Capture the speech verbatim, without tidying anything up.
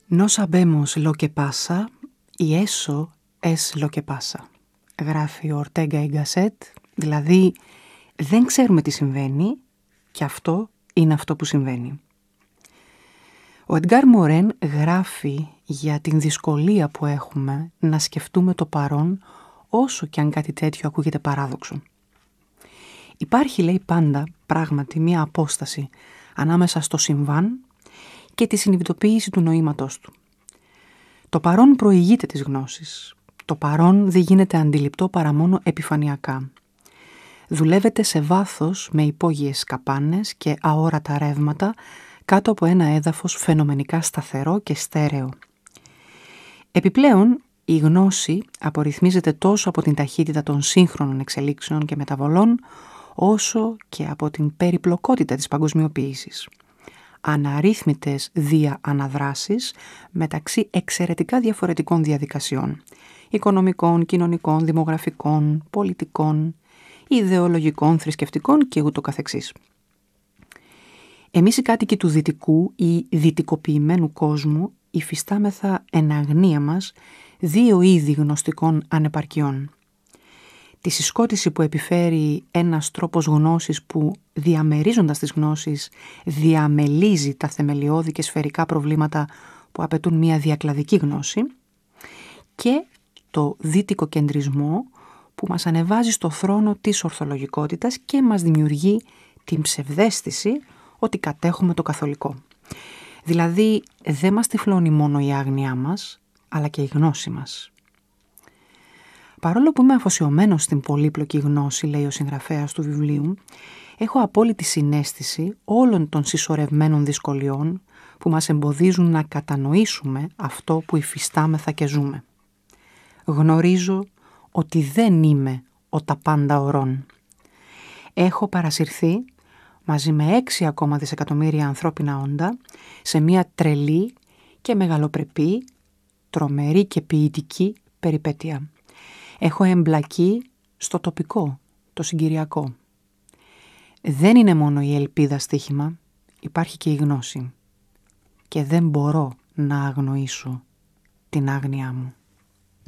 No sabemos lo que pasa y eso es lo que pasa. Γράφει ο Ορτέγκα y Gasset, δηλαδή δεν ξέρουμε τι συμβαίνει και αυτό είναι αυτό που συμβαίνει. Ο Εντγκάρ Μορέν γράφει για την δυσκολία που έχουμε να σκεφτούμε το παρόν όσο και αν κάτι τέτοιο ακούγεται παράδοξο. Υπάρχει, λέει, πάντα πράγματι μία απόσταση ανάμεσα στο συμβάν και τη συνειδητοποίηση του νοήματός του. Το παρόν προηγείται της γνώσης. Το παρόν δεν γίνεται αντιληπτό παρά μόνο επιφανειακά. Δουλεύεται σε βάθος με υπόγειες σκαπάνες και αόρατα ρεύματα κάτω από ένα έδαφος φαινομενικά σταθερό και στέρεο. Επιπλέον, η γνώση απορριθμίζεται τόσο από την ταχύτητα των σύγχρονων εξελίξεων και μεταβολών, όσο και από την περιπλοκότητα της παγκοσμιοποίησης. Αναρρύθμιτες δια-αναδράσεις μεταξύ εξαιρετικά διαφορετικών διαδικασιών, οικονομικών, κοινωνικών, δημογραφικών, πολιτικών, ιδεολογικών, θρησκευτικών και ούτω καθεξής. Εμείς οι κάτοικοι του δυτικού ή δυτικοποιημένου κόσμου υφιστάμεθα εν αγνία μας δύο είδη γνωστικών ανεπαρκειών. Τη συσκότηση που επιφέρει ένας τρόπος γνώσης που, διαμερίζοντας τις γνώσεις, διαμελίζει τα θεμελιώδη και σφαιρικά προβλήματα που απαιτούν μια διακλαδική γνώση, και το δυτικοκεντρισμό που μας ανεβάζει στο θρόνο της ορθολογικότητας και μας δημιουργεί την ψευδαίσθηση ότι κατέχουμε το καθολικό. Δηλαδή δεν μας τυφλώνει μόνο η άγνοιά μας, αλλά και η γνώση μας. Παρόλο που είμαι αφοσιωμένος στην πολύπλοκη γνώση, λέει ο συγγραφέας του βιβλίου, έχω απόλυτη συναίσθηση όλων των συσσωρευμένων δυσκολιών που μας εμποδίζουν να κατανοήσουμε αυτό που υφιστάμεθα και ζούμε. Γνωρίζω ότι δεν είμαι ο τα πάντα ορών. Έχω παρασυρθεί μαζί με έξι ακόμα δισεκατομμύρια ανθρώπινα όντα σε μια τρελή και μεγαλοπρεπή, τρομερή και ποιητική περιπέτεια. Έχω εμπλακεί στο τοπικό, το συγκυριακό. Δεν είναι μόνο η ελπίδα στοίχημα, υπάρχει και η γνώση. Και δεν μπορώ να αγνοήσω την άγνοιά μου.